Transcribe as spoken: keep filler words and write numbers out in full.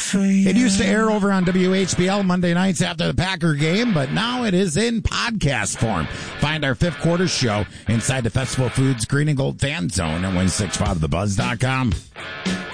It used to air over on W H B L Monday nights after the Packer game, but now it is in podcast form. Find our fifth quarter show inside the Festival Foods Green and Gold Fan Zone at one six five the buzz dot com.